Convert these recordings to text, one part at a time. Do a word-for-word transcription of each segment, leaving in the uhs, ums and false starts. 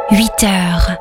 huit heures.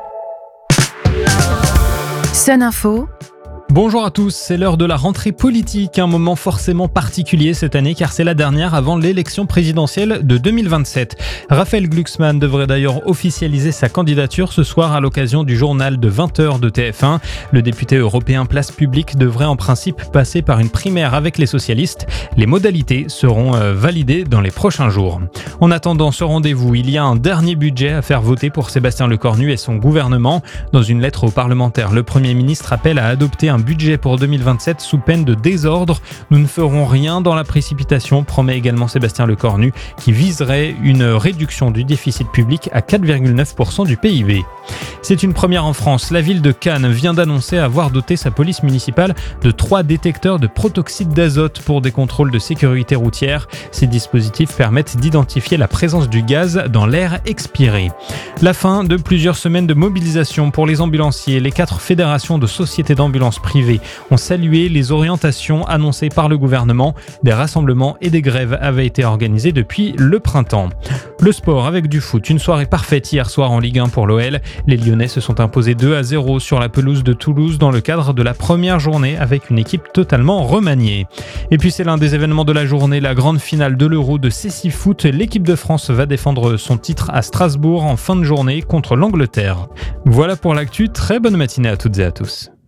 Sun Info. Bonjour à tous, c'est l'heure de la rentrée politique, un moment forcément particulier cette année car c'est la dernière avant l'élection présidentielle de deux mille vingt-sept. Raphaël Glucksmann devrait d'ailleurs officialiser sa candidature ce soir à l'occasion du journal de vingt heures de T F un. Le député européen Place Publique devrait en principe passer par une primaire avec les socialistes. Les modalités seront euh, validées dans les prochains jours. En attendant ce rendez-vous, il y a un dernier budget à faire voter pour Sébastien Lecornu et son gouvernement. Dans une lettre aux parlementaires, le Premier ministre appelle à adopter un budget pour deux mille vingt-sept sous peine de désordre. Nous ne ferons rien dans la précipitation, promet également Sébastien Lecornu, qui viserait une réduction du déficit public à quatre virgule neuf pour cent du P I B. C'est une première en France. La ville de Cannes vient d'annoncer avoir doté sa police municipale de trois détecteurs de protoxyde d'azote pour des contrôles de sécurité routière. Ces dispositifs permettent d'identifier la présence du gaz dans l'air expiré. La fin de plusieurs semaines de mobilisation pour les ambulanciers. Les quatre fédérations de sociétés d'ambulance privées ont salué les orientations annoncées par le gouvernement. Des rassemblements et des grèves avaient été organisés depuis le printemps. Le sport avec du foot. Une soirée parfaite hier soir en Ligue un pour l'O L. Les Lyonnais se sont imposés deux à zéro sur la pelouse de Toulouse dans le cadre de la première journée avec une équipe totalement remaniée. Et puis c'est l'un des événements de la journée, la grande finale de l'Euro de Cécifoot. L'équipe de France va défendre son titre à Strasbourg en fin de journée contre l'Angleterre. Voilà pour l'actu, très bonne matinée à toutes et à tous.